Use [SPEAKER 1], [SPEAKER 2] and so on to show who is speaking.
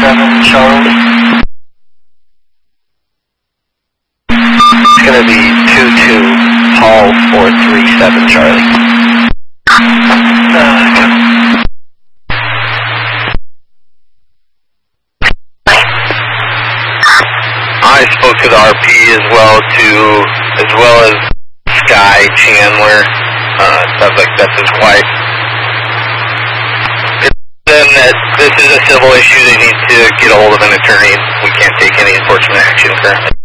[SPEAKER 1] 37 Charlie. It's going to be 22 Paul 437 Charlie. I spoke to the RP as well as Sky Chandler. Sounds like that's his wife. Then that this is a civil issue. They need to get a hold of an attorney. We can't take any enforcement action currently.